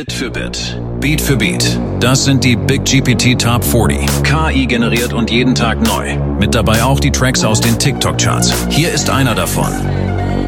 Bit für Bit, Beat für Beat. Das sind die Big GPT Top 40. KI generiert und jeden Tag neu. Mit dabei auch die Tracks aus den TikTok-Charts. Hier ist einer davon.